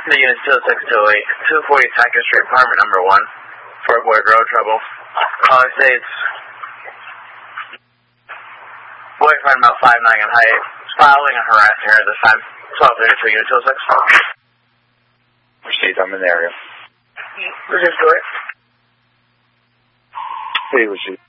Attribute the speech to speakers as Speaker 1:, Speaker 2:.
Speaker 1: The unit 20628, 240 2nd Street, apartment number 1, Fort Boyd Road, trouble. Caller states, boyfriend about 5'9" in height, following and harassing her at this time. 1232, unit 206.
Speaker 2: Proceed, I'm in the area.
Speaker 1: What's your story?
Speaker 2: Hey, what's your